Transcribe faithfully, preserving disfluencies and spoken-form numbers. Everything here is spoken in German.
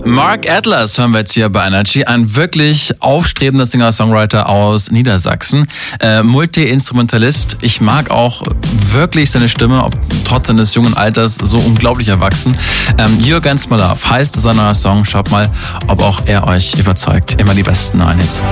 Mark Atlas hören wir jetzt hier bei Energy, ein wirklich aufstrebender Singer-Songwriter aus Niedersachsen, äh, Multi-Instrumentalist. Ich mag auch wirklich seine Stimme, ob, trotz seines jungen Alters so unglaublich erwachsen. Ähm, You're Against My Love heißt sein neuer Song. Schaut mal, ob auch er euch überzeugt. Immer die besten neuen Hits.